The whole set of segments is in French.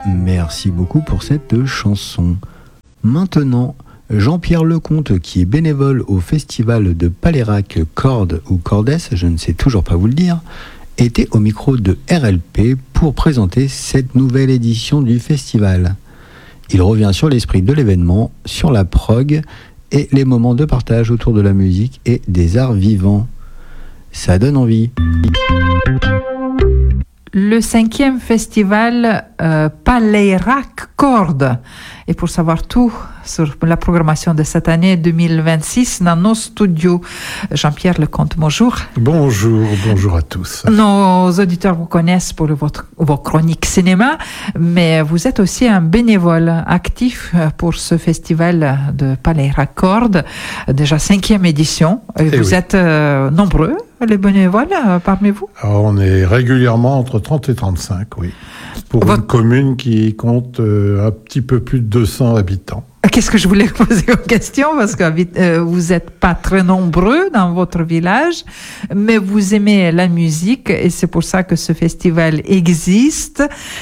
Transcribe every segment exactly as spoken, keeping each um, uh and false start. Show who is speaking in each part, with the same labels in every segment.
Speaker 1: Merci beaucoup pour cette chanson. Maintenant, Jean-Pierre Lecomte, qui est bénévole au festival de Palérac Cordes ou Cordes, je ne sais toujours pas vous le dire, était au micro de R L P pour présenter cette nouvelle édition du festival. Il revient sur l'esprit de l'événement, sur la prog et les moments de partage autour de la musique et des arts vivants. Ça donne envie.
Speaker 2: Le cinquième festival euh, Palérac Cordes. Et pour savoir tout sur la programmation de cette année deux mille vingt-six dans nos studios, Jean-Pierre Lecomte, bonjour.
Speaker 3: Bonjour, bonjour à tous.
Speaker 2: Nos auditeurs vous connaissent pour votre, vos chroniques cinéma, mais vous êtes aussi un bénévole actif pour ce festival de Palérac Cordes, déjà cinquième édition. Et
Speaker 3: Et
Speaker 2: vous
Speaker 3: oui.
Speaker 2: êtes euh, nombreux, les bénévoles, euh, parmi vous?
Speaker 3: Alors, on est régulièrement entre trente et trente-cinq, oui. Pour
Speaker 2: Votre-
Speaker 3: une commune qui compte euh, un petit peu plus de deux cents habitants.
Speaker 2: Qu'est-ce que je voulais poser comme question, parce que euh, vous n'êtes pas très nombreux dans votre village, mais vous aimez la musique et c'est pour ça que ce festival existe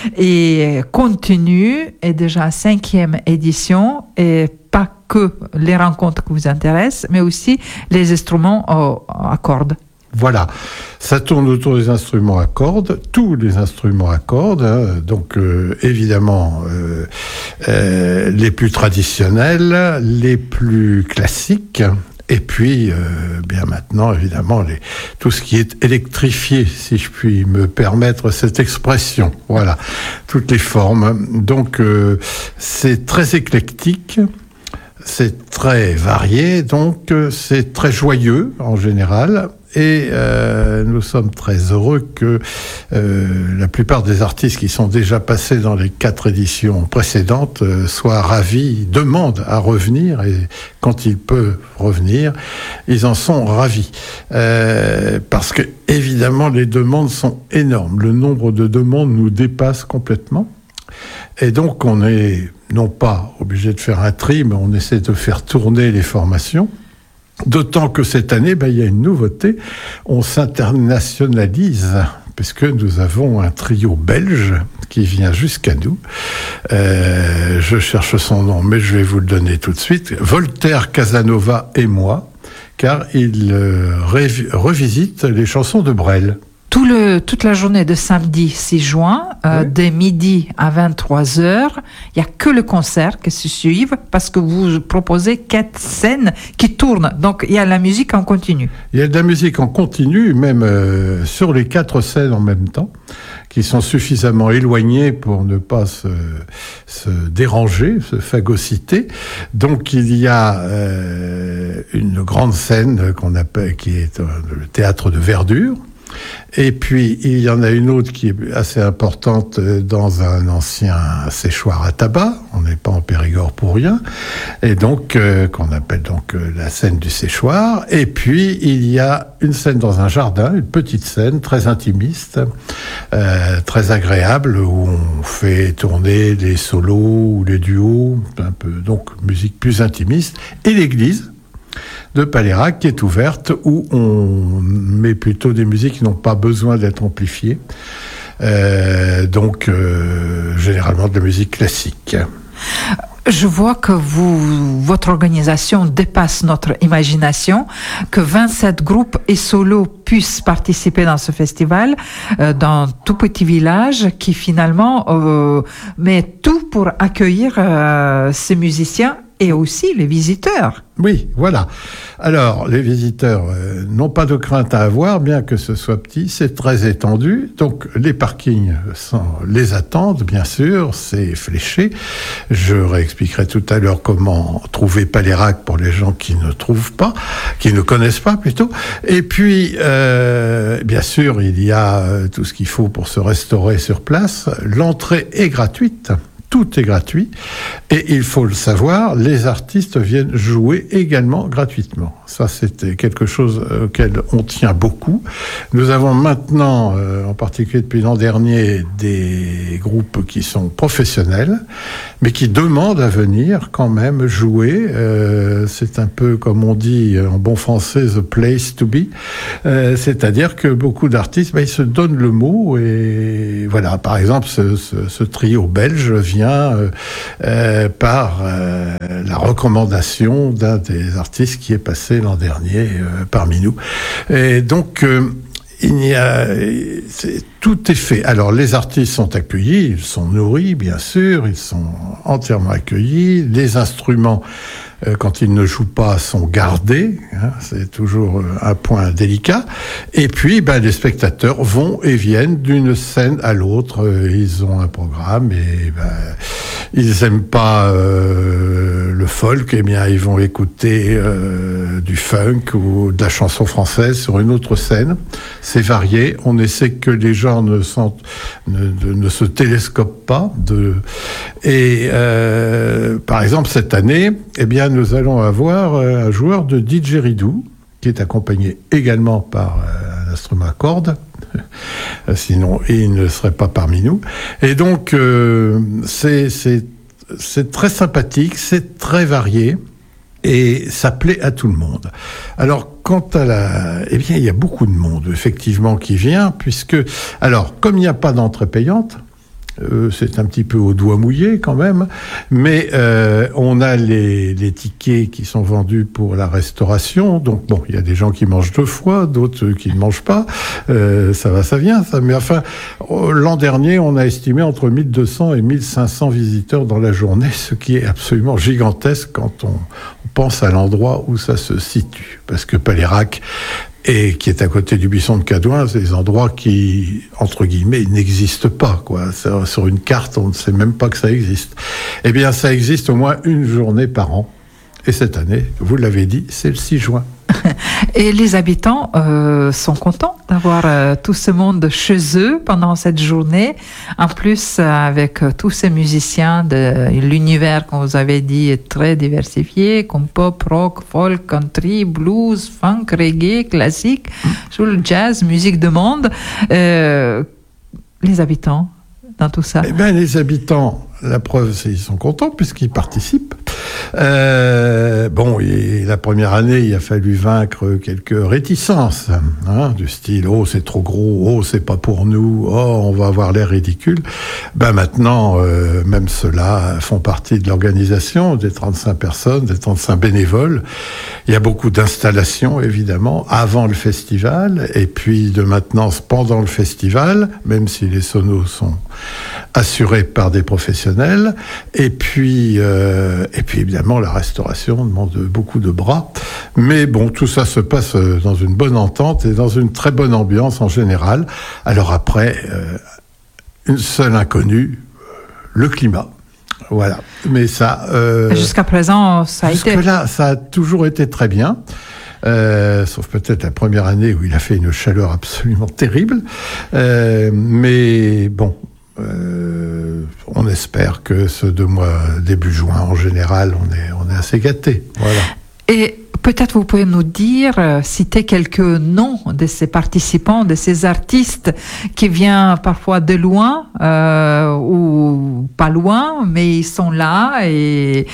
Speaker 2: et continue, est déjà cinquième édition et pas que les rencontres qui vous intéressent, mais aussi les instruments euh, à cordes.
Speaker 3: Voilà, ça tourne autour des instruments à cordes, tous les instruments à cordes, hein, donc euh, évidemment euh, euh, les plus traditionnels, les plus classiques, et puis euh, bien maintenant évidemment les, tout ce qui est électrifié, si je puis me permettre cette expression, voilà, toutes les formes. Donc euh, c'est très éclectique. C'est très varié, donc euh, c'est très joyeux en général. Et euh, nous sommes très heureux que euh, la plupart des artistes qui sont déjà passés dans les quatre éditions précédentes euh, soient ravis, demandent à revenir, et quand ils peuvent revenir, ils en sont ravis. Euh, parce que, évidemment, les demandes sont énormes. Le nombre de demandes nous dépasse complètement. Et donc, on est non pas obligé de faire un tri, mais on essaie de faire tourner les formations. D'autant que cette année, ben, il y a une nouveauté, on s'internationalise, puisque nous avons un trio belge qui vient jusqu'à nous. Euh, je cherche son nom, mais je vais vous le donner tout de suite. Voltaire, Casanova et moi, car il euh, révi- revisite les chansons de Brel.
Speaker 2: Tout le, toute la journée de samedi six juin, euh,
Speaker 3: Oui.
Speaker 2: dès midi à vingt-trois heures, il n'y a que le concert qui se suit parce que vous proposez quatre scènes qui tournent. Donc, il y a la musique en continu.
Speaker 3: Il y a de la musique en continu, même euh, sur les quatre scènes en même temps, qui sont suffisamment éloignées pour ne pas se, se déranger, se phagocyter. Donc il y a euh, une grande scène qu'on appelle, qui est euh, le théâtre de Verdure. Et puis, il y en a une autre qui est assez importante dans un ancien séchoir à tabac. On n'est pas en Périgord pour rien. Et donc, euh, qu'on appelle donc euh, la scène du séchoir. Et puis, il y a une scène dans un jardin, une petite scène très intimiste, euh, très agréable, où on fait tourner les solos ou les duos, un peu, donc musique plus intimiste. Et l'église de Palérac qui est ouverte, où on met plutôt des musiques qui n'ont pas besoin d'être amplifiées, euh, donc euh, généralement de la musique classique.
Speaker 2: Je vois que vous, votre organisation dépasse notre imagination, que vingt-sept groupes et solos puissent participer dans ce festival, euh, dans tout petit village qui finalement euh, met tout pour accueillir euh, ces musiciens et aussi les visiteurs.
Speaker 3: Oui, voilà. Alors, les visiteurs euh, n'ont pas de crainte à avoir, bien que ce soit petit, c'est très étendu. Donc, les parkings sont, les attendent, bien sûr, c'est fléché. Je réexpliquerai tout à l'heure comment trouver Palérac pour les gens qui ne trouvent pas, qui ne connaissent pas plutôt. Et puis, euh, bien sûr, il y a euh, tout ce qu'il faut pour se restaurer sur place. L'entrée est gratuite. tout est gratuit. Et il faut le savoir, les artistes viennent jouer également gratuitement. Ça, c'était quelque chose auquel on tient beaucoup. Nous avons maintenant, euh, en particulier depuis l'an dernier, des groupes qui sont professionnels, mais qui demandent à venir quand même jouer. Euh, c'est un peu, comme on dit en bon français, the place to be. Euh, c'est-à-dire que beaucoup d'artistes, ben, ils se donnent le mot. Et voilà, par exemple, ce, ce, ce trio belge vient euh, euh, par euh, la recommandation d'un des artistes qui est passé l'an dernier euh, parmi nous. Et donc, euh, il y a, c'est, tout est fait. Alors, les artistes sont accueillis, ils sont nourris, bien sûr, ils sont entièrement accueillis. Les instruments, euh, quand ils ne jouent pas, sont gardés. Hein, c'est toujours un point délicat. Et puis, ben, les spectateurs vont et viennent d'une scène à l'autre. Ils ont un programme et ben, ils aiment pas euh, le folk, eh bien, ils vont écouter euh, du funk ou de la chanson française sur une autre scène. C'est varié. On essaie que les gens ne, sentent, ne, de, ne se télescopent pas. De... Et euh, par exemple, cette année, eh bien, nous allons avoir un joueur de didgeridoo qui est accompagné également par un instrument à cordes. Sinon, il ne serait pas parmi nous. Et donc, euh, c'est, c'est, c'est très sympathique, c'est très varié. Et ça plaît à tout le monde. Alors, quant à la... Eh bien, il y a beaucoup de monde, effectivement, qui vient, puisque... Alors, comme il n'y a pas d'entrée payante, euh, c'est un petit peu au doigt mouillé, quand même, mais euh, on a les, les tickets qui sont vendus pour la restauration. Donc, bon, il y a des gens qui mangent deux fois, d'autres qui ne mangent pas. Euh, ça va, ça vient, ça. Mais enfin, l'an dernier, on a estimé entre mille deux cents et mille cinq cents visiteurs dans la journée, ce qui est absolument gigantesque quand on... pense à l'endroit où ça se situe. Parce que Palérac, et qui est à côté du buisson de Cadouin, c'est des endroits qui, entre guillemets, n'existent pas, quoi. Sur une carte, on ne sait même pas que ça existe. Eh bien, ça existe au moins une journée par an. Et cette année, vous l'avez dit, c'est le six juin.
Speaker 2: Et les habitants euh, sont contents d'avoir euh, tout ce monde chez eux pendant cette journée. En plus, euh, avec euh, tous ces musiciens, de l'univers, comme vous avez dit, est très diversifié, comme pop, rock, folk, country, blues, funk, reggae, classique, soul, jazz, musique de monde. Euh, les habitants, dans tout ça.
Speaker 3: Eh bien, les habitants, la preuve, c'est qu'ils sont contents puisqu'ils participent. Euh, bon, et la première année, il a fallu vaincre quelques réticences, hein, du style « Oh, c'est trop gros, oh, c'est pas pour nous, oh, on va avoir l'air ridicule ». Ben maintenant, euh, même ceux-là font partie de l'organisation, des trente-cinq personnes, des trente-cinq bénévoles. Il y a beaucoup d'installations, évidemment, avant le festival, et puis de maintenance pendant le festival, même si les sonos sont assurés par des professionnels. Et puis, euh, et puis évidemment, la restauration demande beaucoup de bras. Mais bon, tout ça se passe dans une bonne entente et dans une très bonne ambiance en général. Alors après, euh, une seule inconnue, le climat. Voilà. Mais ça... Euh,
Speaker 2: Jusqu'à présent, ça a été...
Speaker 3: Jusque-là, ça a toujours été très bien. Euh, sauf peut-être la première année où il a fait une chaleur absolument terrible. Euh, mais bon... Euh, on espère que ce deux mois, début juin, en général, on est, on est assez gâtés. Voilà.
Speaker 2: Et peut-être vous pouvez nous dire, euh, citer quelques noms de ces participants, de ces artistes qui viennent parfois de loin euh, ou pas loin, mais ils sont là et,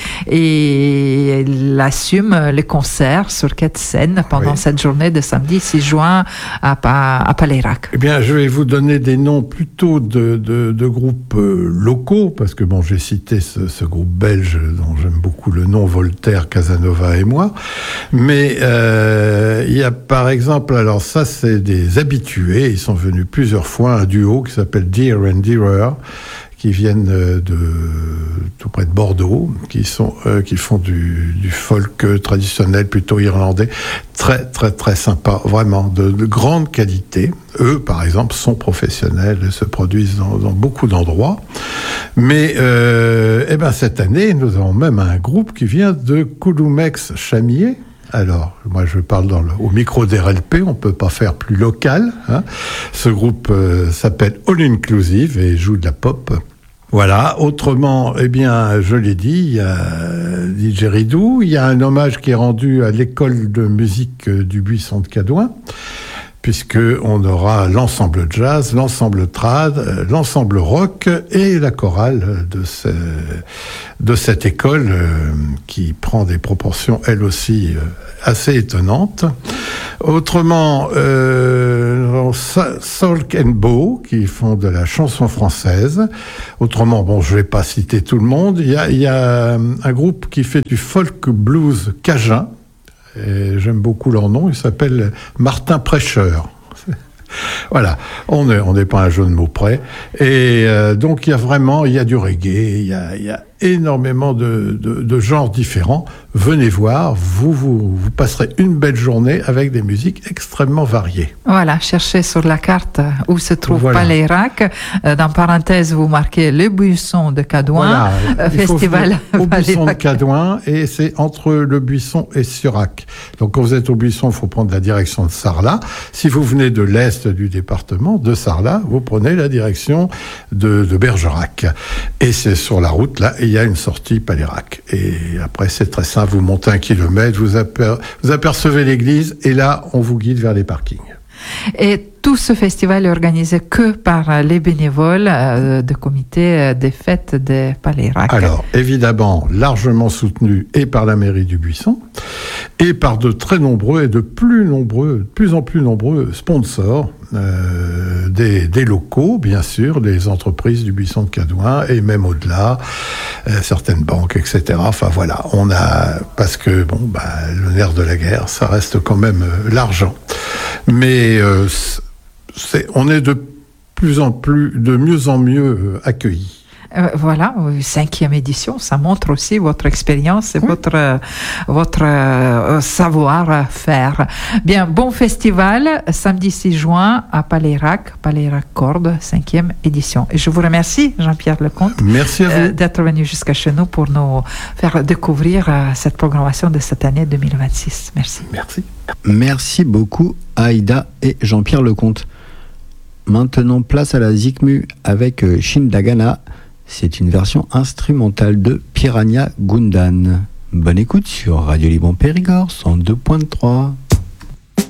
Speaker 2: et ils assument les concerts sur quatre scènes pendant oui. cette journée de samedi six juin à, à, à Palérac.
Speaker 3: Eh bien, je vais vous donner des noms plutôt de, de, de groupes euh, locaux, parce que bon, j'ai cité ce, ce groupe belge dont j'aime beaucoup le nom, Voltaire, Casanova et moi. Mais euh, il y a par exemple, alors ça c'est des habitués, ils sont venus plusieurs fois, un duo qui s'appelle Dear and Dearer, qui viennent de tout près de Bordeaux, qui sont euh, qui font du, du folk traditionnel plutôt irlandais, très très très sympa, vraiment de, de grande qualité. Eux, par exemple, sont professionnels et se produisent dans, dans beaucoup d'endroits. Mais euh, eh ben cette année, nous avons même un groupe qui vient de Coulomeix-Chamier. Alors, moi je parle dans le, au micro d'R L P, on peut pas faire plus local. Hein. Ce groupe euh, s'appelle All Inclusive et joue de la pop. Voilà, autrement, eh bien, je l'ai dit, il y a D J Ridou, il y a un hommage qui est rendu à l'école de musique du Buisson de Cadouin, puisque on aura l'ensemble jazz, l'ensemble trad, l'ensemble rock et la chorale de, ce, de cette école euh, qui prend des proportions, elle aussi, euh, assez étonnantes. Autrement, euh, Salk and Bow, qui font de la chanson française. Autrement, bon, je vais pas citer tout le monde. Il y a, il y a un groupe qui fait du folk blues cajun. Et j'aime beaucoup leur nom, il s'appelle Martin Prêcheur. Voilà, on n'est on n'est pas un jeu de mots près. Et euh, donc il y a vraiment, il y a du reggae, il y a, il y a énormément de, de, de genres différents. Venez voir, vous, vous, vous passerez une belle journée avec des musiques extrêmement variées.
Speaker 2: Voilà, cherchez sur la carte où se trouve
Speaker 3: Voilà.
Speaker 2: Palérac. Euh, dans parenthèse, vous marquez le Buisson de Cadouin,
Speaker 3: Voilà,
Speaker 2: euh,
Speaker 3: il faut
Speaker 2: festival
Speaker 3: venir au Buisson de
Speaker 2: Palérac.
Speaker 3: Cadouin et c'est entre le Buisson et Surac. Donc quand vous êtes au Buisson, il faut prendre la direction de Sarlat. Si vous venez de l'est du département, de Sarlat, vous prenez la direction de, de Bergerac. Et c'est sur la route, là, il y a une sortie Palérac. Et après, c'est très simple, vous montez un kilomètre, vous, aper- vous apercevez l'église et là, on vous guide vers les parkings.
Speaker 2: Et tout ce festival est organisé que par les bénévoles euh, du comité des fêtes de Palérac.
Speaker 3: Alors, évidemment, largement soutenu et par la mairie du Buisson, et par de très nombreux et de plus nombreux, de plus en plus nombreux sponsors, euh, des, des locaux, bien sûr, des entreprises du Buisson de Cadouin, et même au-delà, euh, certaines banques, et cetera. Enfin voilà, on a, parce que, bon, bah, le nerf de la guerre, ça reste quand même euh, l'argent. Mais euh, c'est, on est de plus en plus, de mieux en mieux euh, accueillis.
Speaker 2: Euh, voilà, euh, cinquième édition, ça montre aussi votre expérience et
Speaker 3: Oui.
Speaker 2: votre, euh, votre euh, savoir-faire. Bien, bon festival, samedi six juin à Palérac, Palérac Corde, cinquième édition. Et je vous remercie, Jean-Pierre Lecomte,
Speaker 3: Merci à vous.
Speaker 2: euh, d'être venu jusqu'à chez nous pour nous faire découvrir euh, cette programmation de cette année deux mille vingt-six. Merci.
Speaker 3: Merci.
Speaker 1: Merci beaucoup Aïda et Jean-Pierre Lecomte. Maintenant, place à la Zikmu avec euh, Shindagana. C'est une version instrumentale de Piranha Gundan. Bonne écoute sur Radio Libre Périgord cent deux point trois.